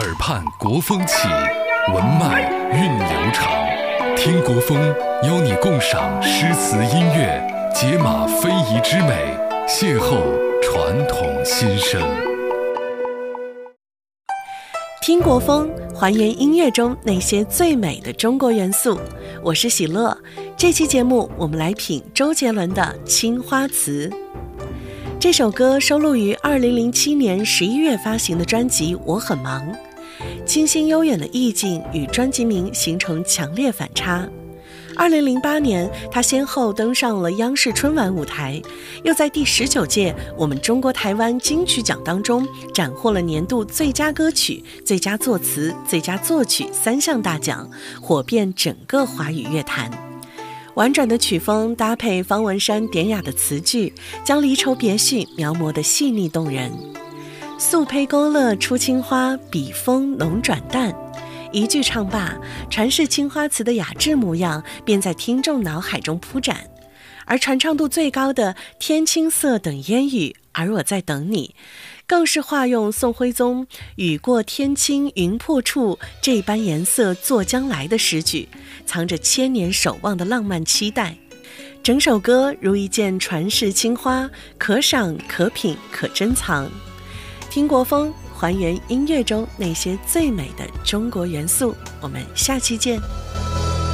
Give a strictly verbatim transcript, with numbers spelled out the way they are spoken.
耳畔国风起，文脉韵流长。听国风，邀你共赏诗词音乐，解码非遗之美，邂逅传统新生。 听国风，还原音乐中那些最美的中国元素。我是喜乐，这期节目我们来品周杰伦的《青花瓷》。这首歌收录于二零零七年十一月发行的专辑《我很忙》，清新悠远的意境与专辑名形成强烈反差。二零零八年，他先后登上了央视春晚舞台，又在第十九届我们中国台湾金曲奖当中斩获了年度最佳歌曲、最佳作词、最佳作曲三项大奖，火遍整个华语乐坛。婉转的曲风搭配方文山典雅的词句，将离愁别绪描摹得细腻动人。素胚勾勒出青花，笔锋浓转淡。一句唱罢，传世青花瓷的雅致模样便在听众脑海中铺展。而传唱度最高的天青色等烟雨，而我在等你，更是化用宋徽宗雨过天青云破处这般颜色作将来的诗句，藏着千年守望的浪漫期待。整首歌如一件传世青花，可赏可品可珍藏。听国风，还原音乐中那些最美的中国元素。我们下期见。